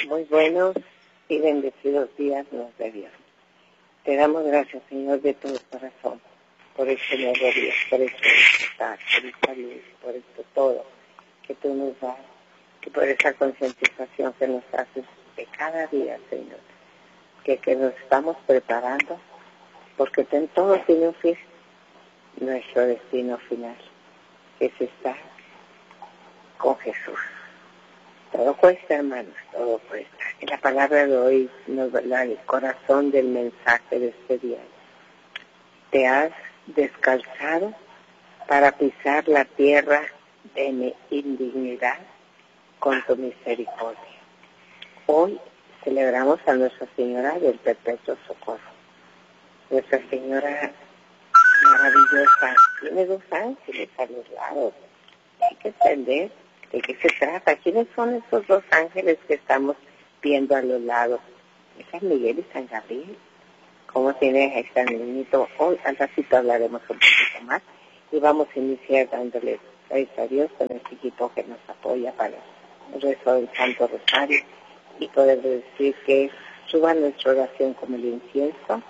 Muy buenos y bendecidos días nos de Dios. Te damos gracias, Señor, de todo corazón, por este nuevo día, por este despertar, por esta luz, por esto todo que tú nos das, y por esa concientización que nos haces de cada día, Señor, que nos estamos preparando, porque todo tiene un fin, nuestro destino final, que es estar con Jesús. Todo cuesta, hermanos, todo cuesta. Y la palabra de hoy nos da el corazón del mensaje de este día. Te has descalzado para pisar la tierra de mi indignidad con tu misericordia. Hoy celebramos a Nuestra Señora del Perpetuo Socorro. Nuestra Señora maravillosa tiene 2 ángeles a los lados. Hay que entender de qué se trata. ¿Quiénes son esos 2 ángeles que estamos viendo a los lados? Es San Miguel y San Gabriel. ¿Cómo tiene este niñito? Hoy al ratito hablaremos un poquito más y vamos a iniciar dándole gracias a Dios con este equipo que nos apoya para el rezo del Santo Rosario y poder decir que suba nuestra oración como el incienso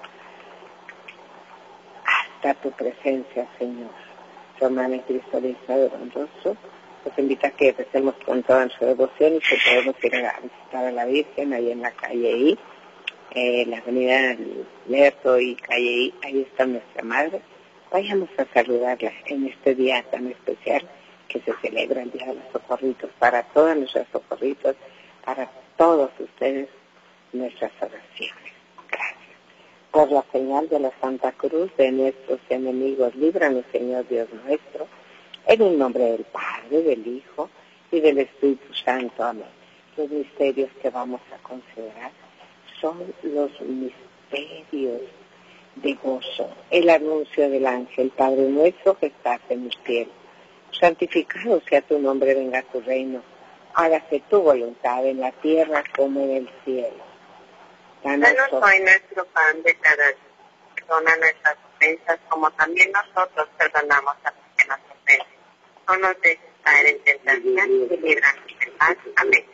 hasta tu presencia, Señor. Tu hermana en Cristo de Don Rostro nos invita a que recemos con toda nuestra devoción y que podemos ir a visitar a la Virgen ahí en la calle I, la avenida Lerdo y calle I, ahí está nuestra Madre. Vayamos a saludarla en este día tan especial que se celebra el Día de los Socorritos, para todas nuestras socorritos, para todos ustedes, nuestras oraciones. Gracias. Por la señal de la Santa Cruz de nuestros enemigos, líbranos, Señor Dios nuestro, en el nombre del Padre, del Hijo y del Espíritu Santo. Amén. Los misterios que vamos a considerar son los misterios de gozo. El anuncio del ángel: Padre nuestro que estás en el cielo, santificado sea tu nombre, venga tu reino. Hágase tu voluntad en la tierra como en el cielo. Danos hoy nuestro pan de cada día. Perdona nuestras ofensas como también nosotros perdonamos a los que nos ofenden. No nos dejes caer en tentación y líbranos del mal. Amén.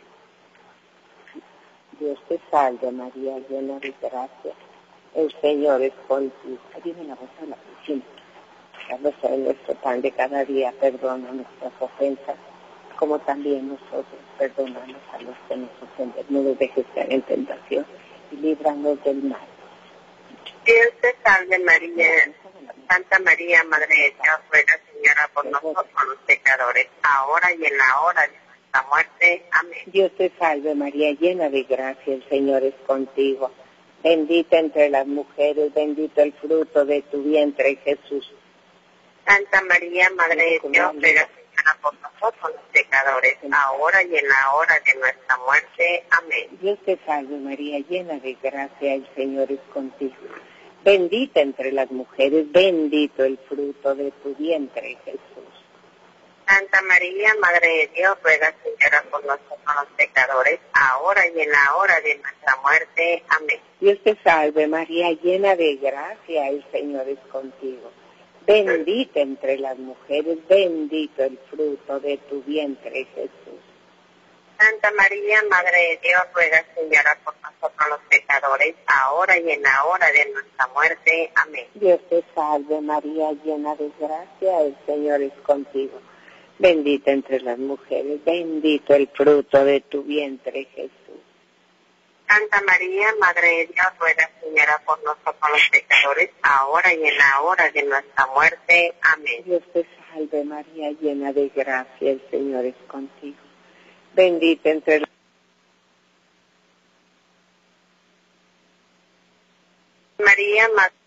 Dios te salve, María, llena de gracia. El Señor es contigo. Dime la voz de la piscina. Danos hoy nuestro pan de cada día. Perdona nuestras ofensas como también nosotros perdonamos a los que nos ofenden. No nos dejes caer en tentación y líbranos del mal. Dios te salve, María. Santa María, Madre de Dios, ruega, Señora, por nosotros los pecadores, ahora y en la hora de nuestra muerte. Amén. Dios te salve, María, llena de gracia, el Señor es contigo. Bendita entre las mujeres, bendito el fruto de tu vientre, Jesús. Santa María, Madre de Dios, ruega, Señora, por nosotros los pecadores, ahora y en la hora de nuestra muerte. Amén. Dios te salve, María, llena de gracia, el Señor es contigo. Bendita entre las mujeres, bendito el fruto de tu vientre, Jesús. Santa María, Madre de Dios, ruega, Señora, por nosotros los pecadores, ahora y en la hora de nuestra muerte. Amén. Dios te salve, María, llena de gracia, el Señor es contigo. Bendita entre las mujeres, bendito el fruto de tu vientre, Jesús. Santa María, Madre de Dios, ruega, Señora, por nosotros los pecadores, ahora y en la hora de nuestra muerte. Amén. Dios te salve, María, llena de gracia, el Señor es contigo. Bendita entre las mujeres, bendito el fruto de tu vientre, Jesús. Santa María, Madre de Dios, ruega, Señora, por nosotros los pecadores, ahora y en la hora de nuestra muerte. Amén. Dios te salve, María, llena de gracia, el Señor es contigo. Bendita entre las María, Madre